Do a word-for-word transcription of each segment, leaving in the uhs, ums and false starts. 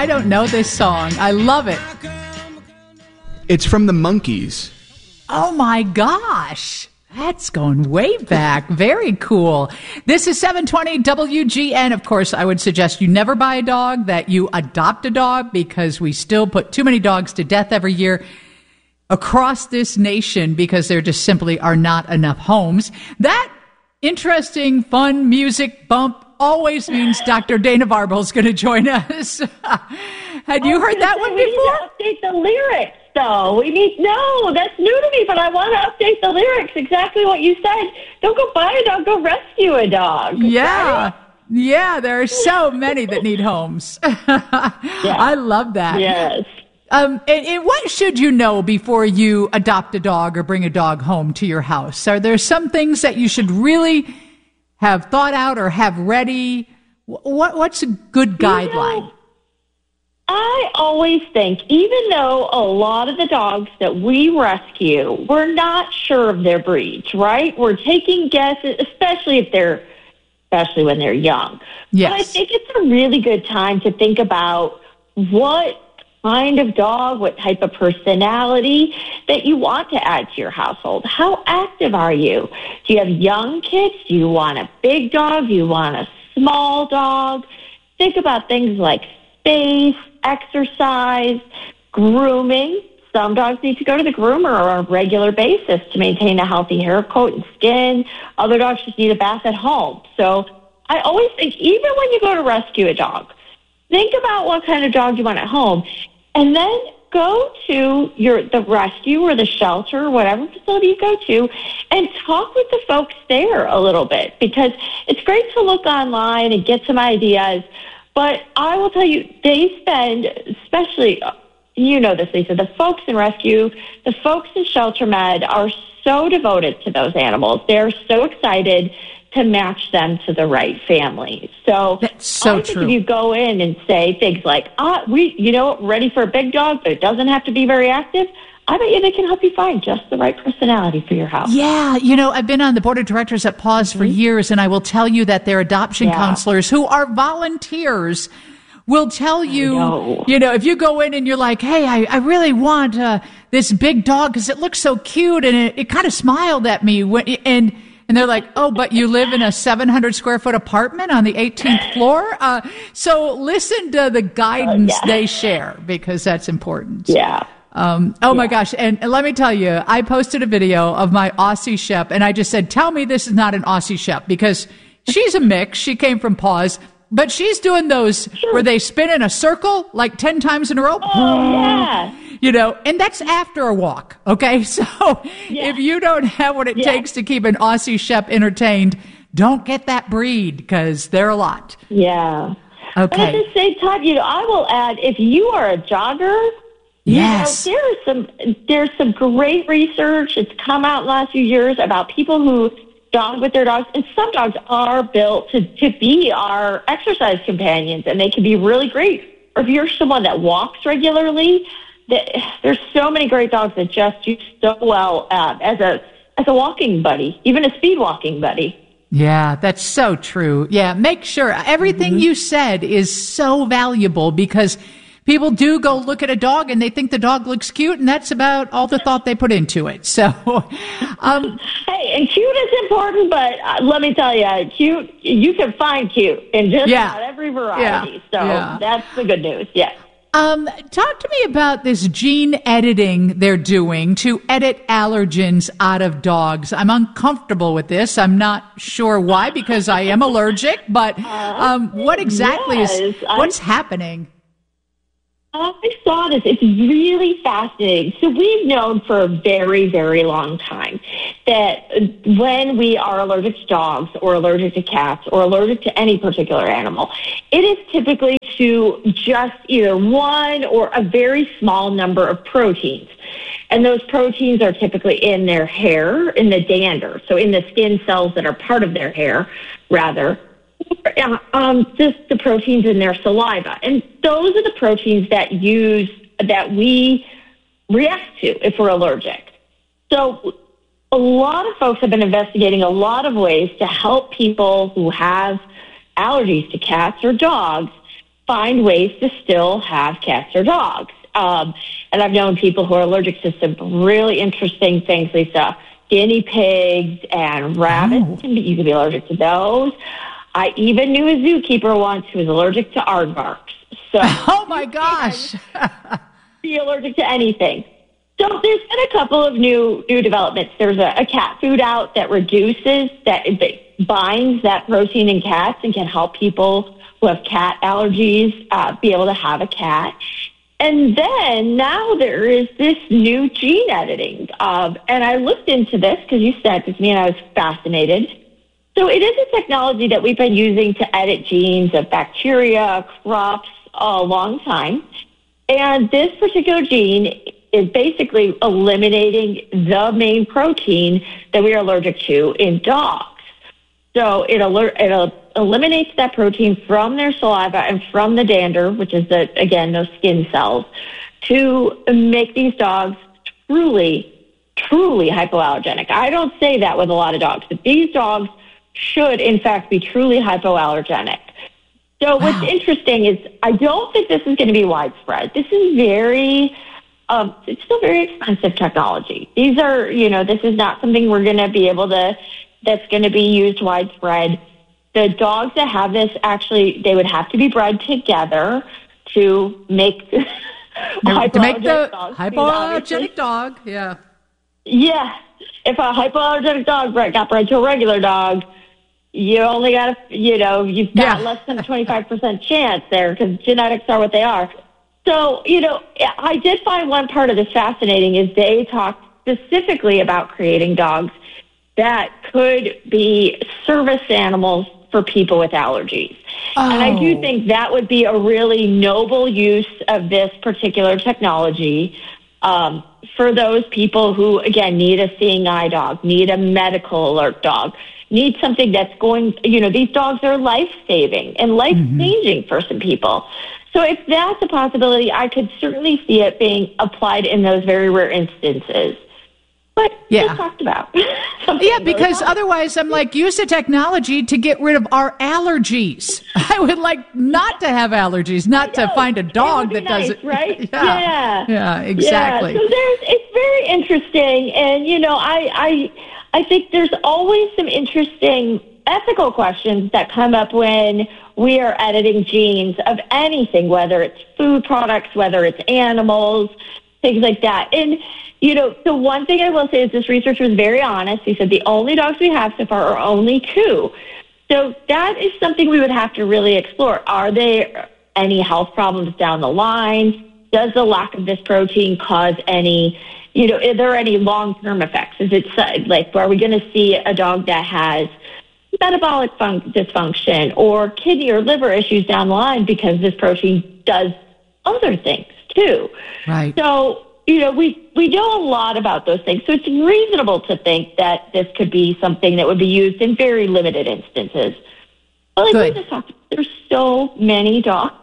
I don't know this song. I love it. It's from the Monkees. Oh, my gosh. That's going way back. Very cool. This is seven twenty W G N. Of course, I would suggest you never buy a dog, that you adopt a dog, because we still put too many dogs to death every year across this nation because there just simply are not enough homes. That interesting, fun music bump always means Doctor Dana Barbel is going to join us. Had you heard that one we before? Need to update the lyrics, though. We need no. That's new to me, but I want to update the lyrics. Exactly what you said. Don't go buy a dog. Go rescue a dog. Yeah. Right? Yeah, there are so many that need homes. Yeah. I love that. Yes. Um, and, and what should you know before you adopt a dog or bring a dog home to your house? Are there some things that you should really have thought out or have ready? What, what's a good guideline? You know, I always think, even though a lot of the dogs that we rescue, we're not sure of their breeds, right? We're taking guesses, especially if they're, especially when they're young. Yes. But I think it's a really good time to think about what kind of dog, what type of personality that you want to add to your household. How active are you? Do you have young kids? Do you want a big dog? Do you want a small dog? Think about things like space, exercise, grooming. Some dogs need to go to the groomer on a regular basis to maintain a healthy hair coat and skin. Other dogs just need a bath at home. So I always think, even when you go to rescue a dog, think about what kind of dog you want at home, and then go to your the rescue or the shelter or whatever facility you go to and talk with the folks there a little bit, because it's great to look online and get some ideas. But I will tell you, they spend, especially, you know this, Lisa, the folks in rescue, the folks in Shelter Med are so devoted to those animals. They're so excited to match them to the right family. So, That's so I think true. if you go in and say things like, ah, we, you know, ready for a big dog, but it doesn't have to be very active, I bet you they can help you find just the right personality for your house. Yeah, you know, I've been on the board of directors at Paws mm-hmm. for years, and I will tell you that their adoption yeah. counselors, who are volunteers, will tell you, know. you know, if you go in and you're like, hey, I, I really want uh, this big dog because it looks so cute, and it, it kind of smiled at me, when, and and they're like, oh, but you live in a seven hundred square foot apartment on the eighteenth floor? Uh, so listen to the guidance oh, yeah. they share, because that's important. Yeah. Um, oh, yeah. my gosh. And, and let me tell you, I posted a video of my Aussie Shep, and I just said, tell me this is not an Aussie Shep, because she's a mix. She came from Paws, but she's doing those sure. where they spin in a circle like ten times in a row. Oh, yeah. You know, and that's after a walk. Okay. So yeah. if you don't have what it yeah. takes to keep an Aussie Shep entertained, don't get that breed, because they're a lot. Yeah. Okay. But at the same time, you know, I will add, if you are a jogger, yes. you know, there is some, there's some great research. It's come out in the last few years about people who jog with their dogs, and some dogs are built to, to be our exercise companions, and they can be really great. Or if you're someone that walks regularly, that, there's so many great dogs that just do so well uh, as a as a walking buddy, even a speed walking buddy. Yeah, that's so true. Yeah, make sure everything mm-hmm. you said is so valuable, because people do go look at a dog and they think the dog looks cute, and that's about all the thought they put into it. So, um, hey, and cute is important, but uh, let me tell you, cute, you can find cute in just yeah. about every variety. Yeah. So yeah. that's the good news. Yeah. Um, talk to me about this gene editing they're doing to edit allergens out of dogs. I'm uncomfortable with this. I'm not sure why, because I am allergic, but um, what exactly yes, is, what's I, happening? I saw this. It's really fascinating. So we've known for a very, very long time that when we are allergic to dogs or allergic to cats or allergic to any particular animal, it is typically to just either one or a very small number of proteins. And those proteins are typically in their hair, in the dander, so in the skin cells that are part of their hair, rather. Um, just the proteins in their saliva. And those are the proteins that use that we react to if we're allergic. So a lot of folks have been investigating a lot of ways to help people who have allergies to cats or dogs find ways to still have cats or dogs. Um, and I've known people who are allergic to some really interesting things, Lisa. Guinea pigs and rabbits, oh. can be, you can be allergic to those. I even knew a zookeeper once who was allergic to aardvarks. So, oh my gosh. Be allergic to anything. So there's been a couple of new new developments. There's a, a cat food out that reduces, that, that binds that protein in cats and can help people who have cat allergies uh, be able to have a cat. And then now there is this new gene editing. Um, and I looked into this because you sent it to me and I was fascinated. So it is a technology that we've been using to edit genes of bacteria, crops, a long time. And this particular gene is basically eliminating the main protein that we are allergic to in dogs. So it, alert, it eliminates that protein from their saliva and from the dander, which is, the again, those skin cells, to make these dogs truly, truly hypoallergenic. I don't say that with a lot of dogs, but these dogs should, in fact, be truly hypoallergenic. So what's wow. interesting is I don't think this is going to be widespread. This is very, um, it's still very expensive technology. These are, you know, this is not something we're going to be able to, that's going to be used widespread. The dogs that have this, actually, they would have to be bred together to make to make the hypoallergenic dog. Yeah. Yeah. If a hypoallergenic dog got bred to a regular dog, you only got to, you know, you've got yeah. less than a twenty-five percent chance there because genetics are what they are. So, you know, I did find one part of this fascinating is they talked specifically about creating dogs that could be service animals for people with allergies. Oh. And I do think that would be a really noble use of this particular technology um, for those people who, again, need a seeing eye dog, need a medical alert dog, need something that's going, you know, these dogs are life-saving and life-changing mm-hmm. for some people. So if that's a possibility, I could certainly see it being applied in those very rare instances. But yeah. talked about. yeah, because really otherwise I'm like, use the technology to get rid of our allergies. I would like not to have allergies, not to find a dog that nice, doesn't. Right? yeah. yeah. Yeah, exactly. Yeah. So there's, it's very interesting. And, you know, I, I, I think there's always some interesting ethical questions that come up when we are editing genes of anything, whether it's food products, whether it's animals, things like that. And, you know, the one thing I will say is this researcher was very honest. He said the only dogs we have so far are only two. So that is something we would have to really explore. Are there any health problems down the line? Does the lack of this protein cause any, you know, are there any long-term effects? Is it like, are we going to see a dog that has metabolic fun- dysfunction or kidney or liver issues down the line because this protein does other things too? Right. So, you know, we, we know a lot about those things. So it's reasonable to think that this could be something that would be used in very limited instances. But like Good. we just talked, there's so many dogs.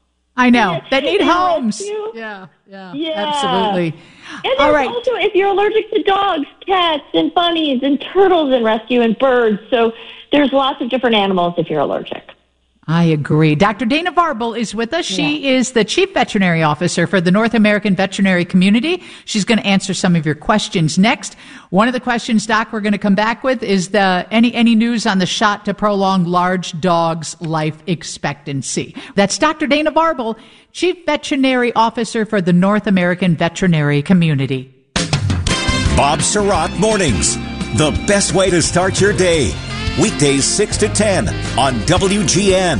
I know. That need homes. Rescue. Yeah, yeah, yeah. Absolutely. And All right. also, if you're allergic to dogs, cats, and bunnies, and turtles in rescue, and birds. So there's lots of different animals if you're allergic. I agree. Doctor Dana Varble is with us. She yeah. is the Chief Veterinary Officer for the North American Veterinary Community. She's going to answer some of your questions next. One of the questions, Doc, we're going to come back with is the any any news on the shot to prolong large dogs' life expectancy. That's Doctor Dana Varble, Chief Veterinary Officer for the North American Veterinary Community. Bob Surratt Mornings, the best way to start your day. Weekdays six to ten on W G N.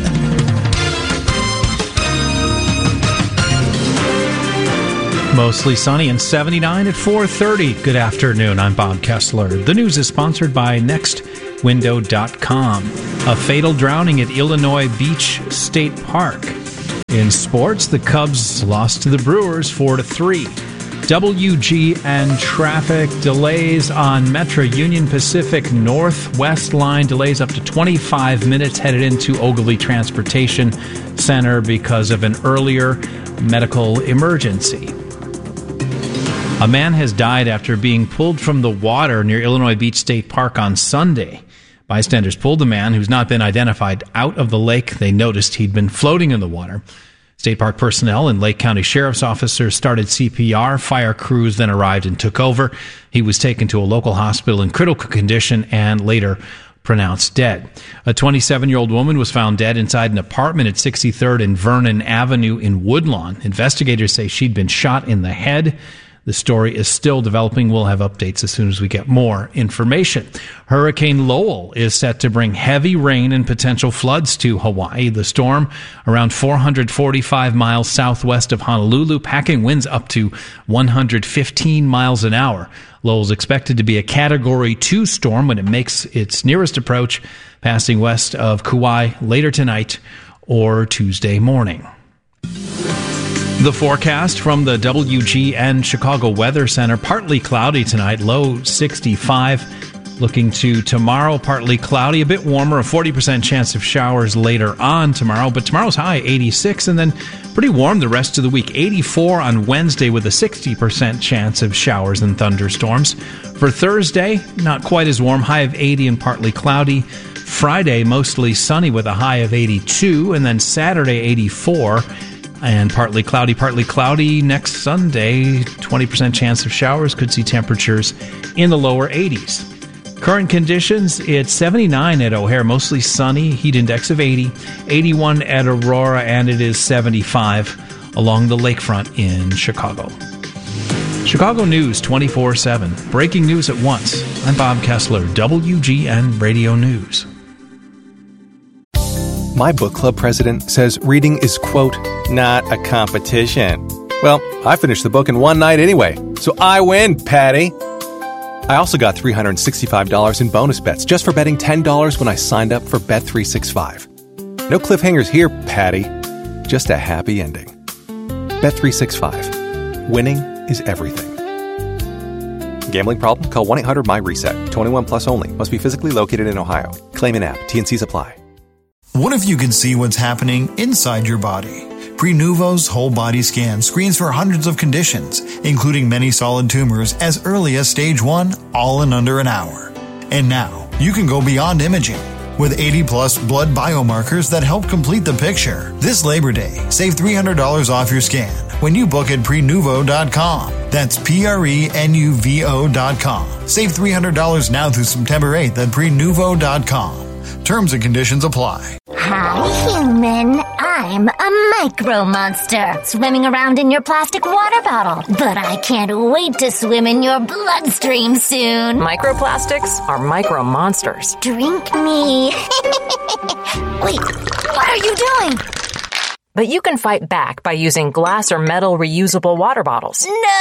Mostly sunny and seventy-nine at four thirty. Good afternoon. I'm Bob Kessler. The news is sponsored by next window dot com. A fatal drowning at Illinois Beach State Park. In sports, the Cubs lost to the Brewers four to three. W G N traffic delays on Metro Union Pacific Northwest line. Delays up to twenty-five minutes headed into Ogilvie Transportation Center because of an earlier medical emergency. A man has died after being pulled from the water near Illinois Beach State Park on Sunday. Bystanders pulled the man, who's not been identified, out of the lake. They noticed he'd been floating in the water. State Park personnel and Lake County Sheriff's officers started C P R. Fire crews then arrived and took over. He was taken to a local hospital in critical condition and later pronounced dead. A twenty-seven-year-old woman was found dead inside an apartment at sixty-third and Vernon Avenue in Woodlawn. Investigators say she'd been shot in the head. The story is still developing. We'll have updates as soon as we get more information. Hurricane Lowell is set to bring heavy rain and potential floods to Hawaii. The storm, around four hundred forty-five miles southwest of Honolulu, packing winds up to one hundred fifteen miles an hour. Lowell's expected to be a Category two storm when it makes its nearest approach, passing west of Kauai later tonight or Tuesday morning. The forecast from the W G N Chicago Weather Center, partly cloudy tonight, low sixty-five. Looking to tomorrow, partly cloudy, a bit warmer, a forty percent chance of showers later on tomorrow, but tomorrow's high, eighty-six, and then pretty warm the rest of the week, eighty-four on Wednesday with a sixty percent chance of showers and thunderstorms. For Thursday, not quite as warm, high of eighty and partly cloudy. Friday, mostly sunny with a high of eighty-two, and then Saturday, eighty-four. And partly cloudy, partly cloudy next Sunday. twenty percent chance of showers. Could see temperatures in the lower eighties. Current conditions, it's seventy-nine at O'Hare, mostly sunny, heat index of eighty. eighty-one at Aurora, and it is seventy-five along the lakefront in Chicago. Chicago News twenty-four seven. Breaking news at once. I'm Bob Kessler, W G N Radio News. My book club president says reading is, quote, not a competition. Well, I finished the book in one night anyway, so I win, Patty. I also got three hundred sixty-five dollars in bonus bets just for betting ten dollars when I signed up for Bet three sixty-five. No cliffhangers here, Patty. Just a happy ending. Bet three sixty-five. Winning is everything. Gambling problem? Call one eight hundred M Y reset. twenty-one plus only. Must be physically located in Ohio. Claim in app. T and C's apply. What if you could see what's happening inside your body? Prenuvo's whole body scan screens for hundreds of conditions, including many solid tumors as early as stage one, all in under an hour. And now, you can go beyond imaging with eighty plus blood biomarkers that help complete the picture. This Labor Day, save three hundred dollars off your scan when you book at prenuvo dot com. That's P R E N U V O dot com. Save three hundred dollars now through September eighth at prenuvo dot com. Terms and conditions apply. Hi, human. I'm a micro monster swimming around in your plastic water bottle. But I can't wait to swim in your bloodstream soon. Microplastics are micro monsters. Drink me. Wait, what are you doing? But you can fight back by using glass or metal reusable water bottles.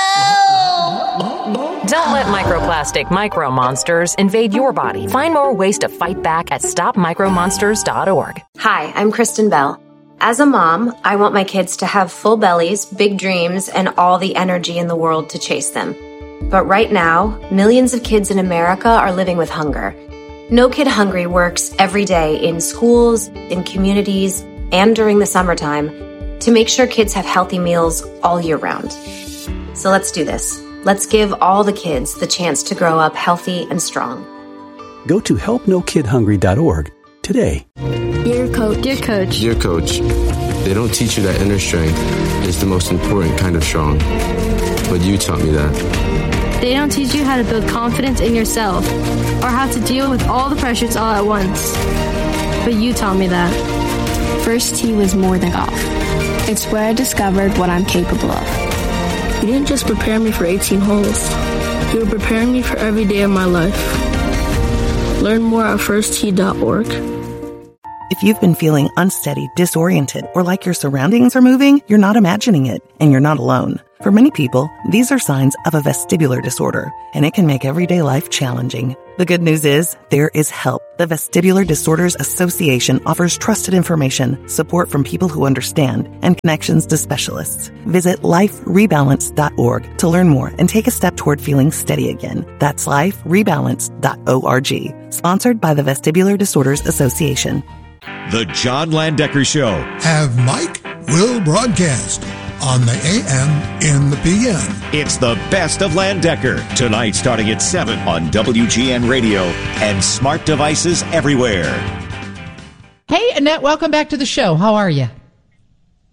No! Don't let microplastic micro monsters invade your body. Find more ways to fight back at stop micro monsters dot org. Hi, I'm Kristen Bell. As a mom, I want my kids to have full bellies, big dreams, and all the energy in the world to chase them. But right now, millions of kids in America are living with hunger. No Kid Hungry works every day in schools, in communities, and during the summertime to make sure kids have healthy meals all year round. So let's do this. Let's give all the kids the chance to grow up healthy and strong. Go to help no kid hungry dot org today. Dear Coach. Dear Coach. Dear Coach, they don't teach you that inner strength is the most important kind of strong. But you taught me that. They don't teach you how to build confidence in yourself or how to deal with all the pressures all at once. But you taught me that. First tee was more than golf. It's where I discovered what I'm capable of. You didn't just prepare me for eighteen holes. You were preparing me for every day of my life. Learn more at first tee dot org. If you've been feeling unsteady, disoriented, or like your surroundings are moving, you're not imagining it, and you're not alone. For many people, these are signs of a vestibular disorder, and it can make everyday life challenging. The good news is, there is help. The Vestibular Disorders Association offers trusted information, support from people who understand, and connections to specialists. Visit life rebalance dot org to learn more and take a step toward feeling steady again. That's life rebalance dot org. Sponsored by the Vestibular Disorders Association. The John Landecker Show. Have Mike will broadcast on the A M, in the P M. It's the best of Landecker. Tonight starting at seven on W G N Radio and smart devices everywhere. Hey, Annette, welcome back to the show. How are you?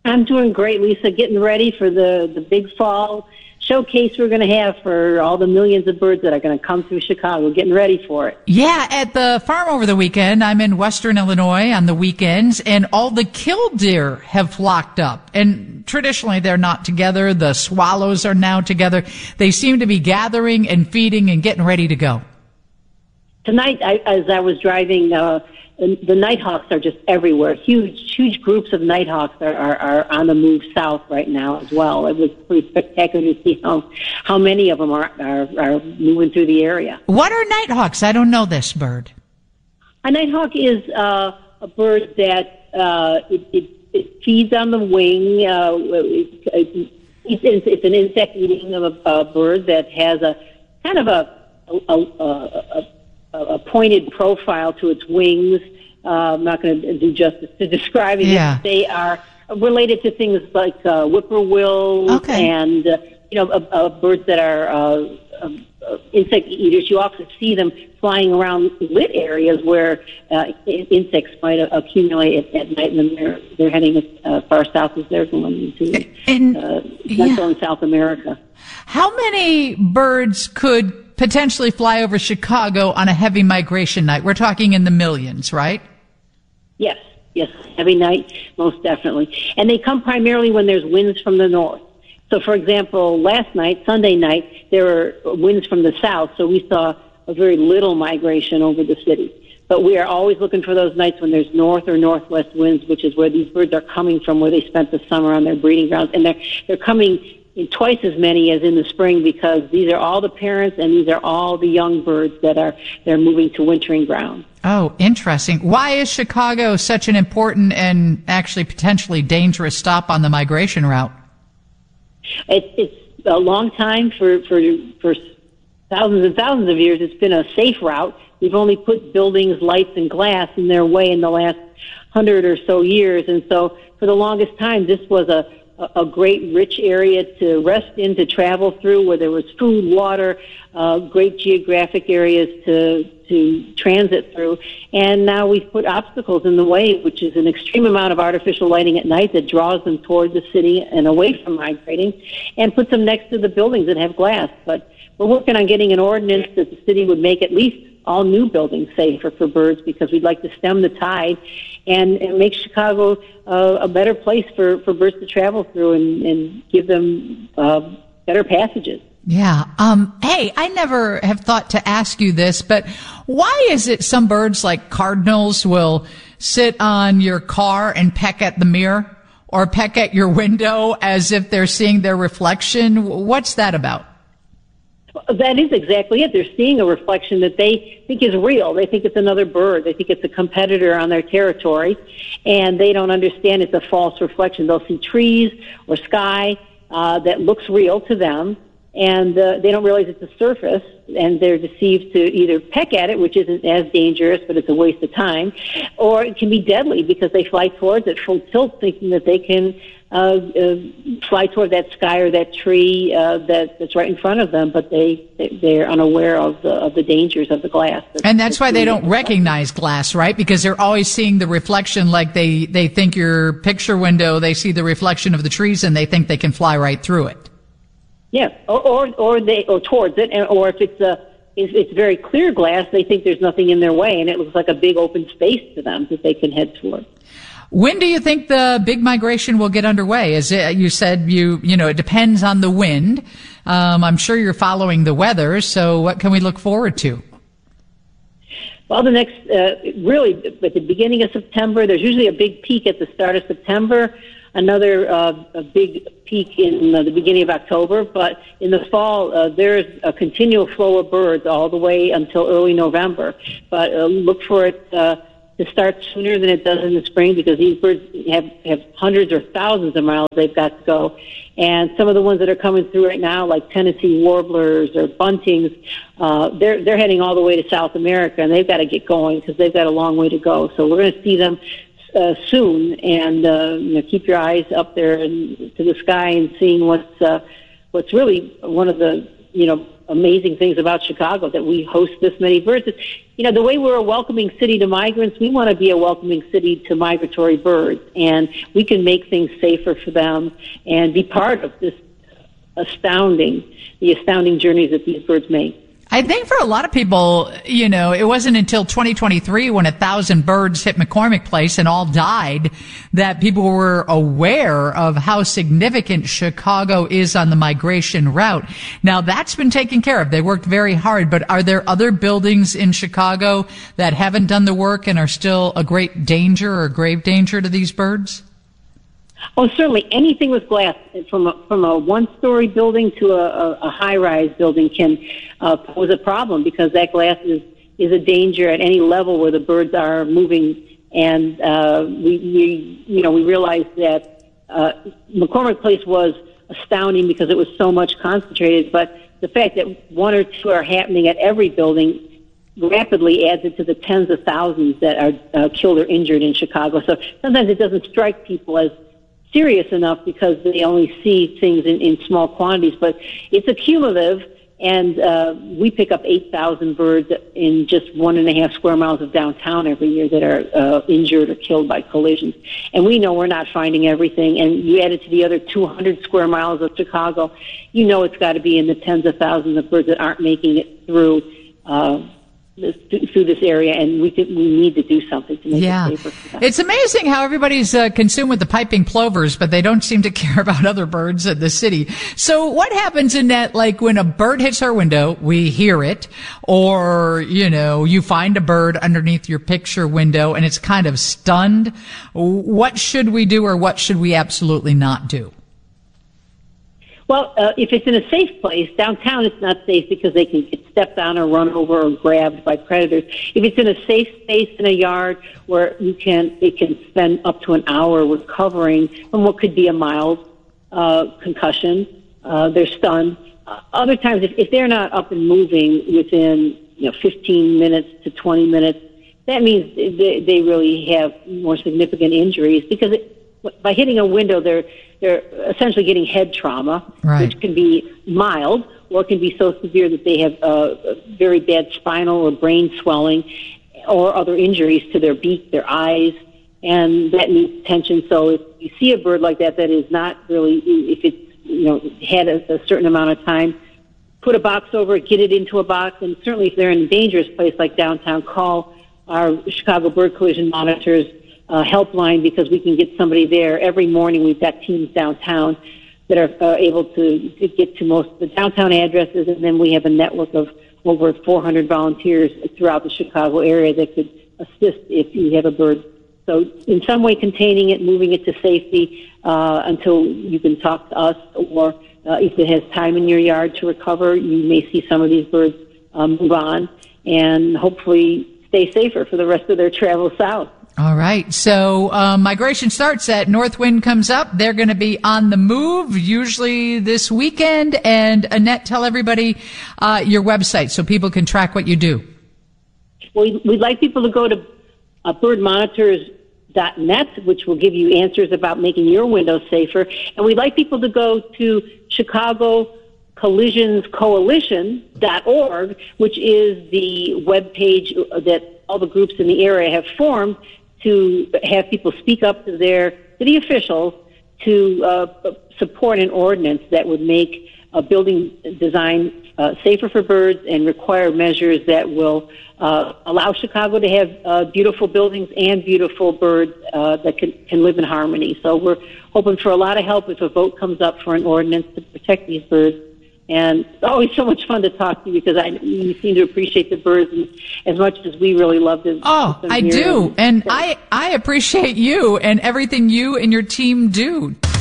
I'm doing great, Lisa. Getting ready for the, the big fall showcase we're going to have for all the millions of birds that are going to come through Chicago. Getting ready for it. Yeah, at the farm over the weekend. I'm in Western Illinois on the weekends, and all the killdeer have flocked up. And traditionally, they're not together. The swallows are now together. They seem to be gathering and feeding and getting ready to go. Tonight, I, as I was driving, uh, the, the nighthawks are just everywhere. Huge, huge groups of nighthawks are, are, are on the move south right now as well. It was pretty spectacular to see how, how many of them are, are, are moving through the area. What are nighthawks? I don't know this bird. A nighthawk is uh, a bird that uh, it, it, it feeds on the wing. Uh, it, it, it's, it's an insect-eating of a, a bird that has a kind of a, a, a, a a pointed profile to its wings. Uh, I'm not going to do justice to describing yeah. it. They are related to things like uh, whippoorwills okay. and, uh, you know, uh, uh, birds that are uh, uh, insect eaters. You often see them flying around lit areas where uh, insects might accumulate at, at night, and then they're, they're heading as uh, far south as they're going into and, uh, yeah. Central and South America. How many birds could potentially fly over Chicago on a heavy migration night? We're talking in the millions, right? Yes, yes, heavy night, most definitely. And they come primarily when there's winds from the north. So, for example, last night, Sunday night, there were winds from the south, so we saw a very little migration over the city. But we are always looking for those nights when there's north or northwest winds, which is where these birds are coming from, where they spent the summer on their breeding grounds. And they're, they're coming in twice as many as in the spring, because these are all the parents and these are all the young birds that are they're moving to wintering ground. Oh, interesting. Why is Chicago such an important and actually potentially dangerous stop on the migration route? It, it's a long time for, for for thousands and thousands of years. It's been a safe route. We've only put buildings, lights, and glass in their way in the last hundred or so years, and so for the longest time, this was a a great, rich area to rest in, to travel through, where there was food, water, uh, great geographic areas to to transit through. And now we've put obstacles in the way, which is an extreme amount of artificial lighting at night that draws them toward the city and away from migrating, and puts them next to the buildings that have glass. But we're working on getting an ordinance that the city would make at least all new buildings safer for birds, because we'd like to stem the tide and, and make Chicago uh, a better place for, for birds to travel through, and, and give them uh, better passages. Yeah. Um, hey, I never have thought to ask you this, but why is it some birds like cardinals will sit on your car and peck at the mirror or peck at your window as if they're seeing their reflection? What's that about? That is exactly it. They're seeing a reflection that they think is real. They think it's another bird. They think it's a competitor on their territory, and they don't understand it's a false reflection. They'll see trees or sky uh, that looks real to them, and uh, they don't realize it's a surface, and they're deceived to either peck at it, which isn't as dangerous, but it's a waste of time, or it can be deadly because they fly towards it full tilt, thinking that they can uh, uh, fly toward that sky or that tree uh, that, that's right in front of them, but they, they're unaware of the, of the dangers of the glass. That's, and that's why they don't recognize glass, right? Because they're always seeing the reflection, like they, they think your picture window, they see the reflection of the trees, and they think they can fly right through it. Yeah, or or, or they or towards it, and, or if it's a if it's very clear glass, they think there's nothing in their way, and it looks like a big open space to them that they can head toward. When do you think the big migration will get underway? As you said, you you know it depends on the wind. Um, I'm sure you're following the weather. So what can we look forward to? Well, the next uh, really at the beginning of September. There's usually a big peak at the start of September. Another uh, a big peak in uh, the beginning of October, but in the fall uh, there's a continual flow of birds all the way until early November. But uh, look for it uh, to start sooner than it does in the spring, because these birds have, have hundreds or thousands of miles they've got to go. And some of the ones that are coming through right now, like Tennessee warblers or buntings, uh, they're they're heading all the way to South America, and they've got to get going because they've got a long way to go. So we're going to see them Uh, soon, and uh, you know, keep your eyes up there and to the sky and seeing what's uh, what's really one of the you know amazing things about Chicago, that we host this many birds. It's, you know, the way we're a welcoming city to migrants, we want to be a welcoming city to migratory birds, and we can make things safer for them and be part of this astounding, the astounding journeys that these birds make. I think for a lot of people, you know, it wasn't until twenty twenty-three when a thousand birds hit McCormick Place and all died that people were aware of how significant Chicago is on the migration route. Now that's been taken care of. They worked very hard, but are there other buildings in Chicago that haven't done the work and are still a great danger or grave danger to these birds? Oh, certainly. Anything with glass, from a, from a one-story building to a, a, a high-rise building, can uh, pose a problem because that glass is, is a danger at any level where the birds are moving. And uh, we, we, you know, we realized that uh, McCormick Place was astounding because it was so much concentrated. But the fact that one or two are happening at every building rapidly adds it to the tens of thousands that are uh, killed or injured in Chicago. So sometimes it doesn't strike people as serious enough because they only see things in, in small quantities, but it's accumulative, and uh, we pick up eight thousand birds in just one and a half square miles of downtown every year that are uh, injured or killed by collisions. And we know we're not finding everything, and you add it to the other two hundred square miles of Chicago, you know it's got to be in the tens of thousands of birds that aren't making it through uh, This, through this area, and we could, we need to do something to make yeah. it safer for them. It's amazing how everybody's uh, consumed with the piping plovers, but they don't seem to care about other birds in the city. So what happens in that, like when a bird hits our window, we hear it, or, you know, you find a bird underneath your picture window and it's kind of stunned. What should we do, or what should we absolutely not do? Well, uh, if it's in a safe place, downtown it's not safe because they can get stepped on or run over or grabbed by predators. If it's in a safe space in a yard where you can, it can spend up to an hour recovering from what could be a mild uh, concussion, uh, they're stunned. Uh, other times, if, if they're not up and moving within, you know, fifteen minutes to twenty minutes, that means they, they really have more significant injuries because it, by hitting a window, they're they're essentially getting head trauma, right, which can be mild or it can be so severe that they have uh, very bad spinal or brain swelling or other injuries to their beak, their eyes, and that needs attention. So if you see a bird like that that is not really, if it's, you know, had a, a certain amount of time, put a box over it, get it into a box, and certainly if they're in a dangerous place like downtown, call our Chicago Bird Collision Monitors Uh, helpline, because we can get somebody there. Every morning we've got teams downtown that are uh, able to, to get to most of the downtown addresses, and then we have a network of over four hundred volunteers throughout the Chicago area that could assist if you have a bird. So in some way containing it, moving it to safety uh, until you can talk to us, or uh, if it has time in your yard to recover, you may see some of these birds um, move on and hopefully stay safer for the rest of their travel south. All right. So uh, migration starts at North Wind comes up. They're going to be on the move, usually this weekend. And Annette, tell everybody uh, your website so people can track what you do. Well, we'd like people to go to uh, bird monitors dot net, which will give you answers about making your windows safer. And we'd like people to go to Chicago Collisions Coalition dot org, which is the webpage that all the groups in the area have formed to have people speak up to their city officials to uh, support an ordinance that would make a building design uh, safer for birds and require measures that will uh, allow Chicago to have uh, beautiful buildings and beautiful birds uh, that can, can live in harmony. So we're hoping for a lot of help if a vote comes up for an ordinance to protect these birds. And it's always so much fun to talk to you because I, you seem to appreciate the birds as much as we really love to. Oh, I do. And I, I appreciate you and everything you and your team do.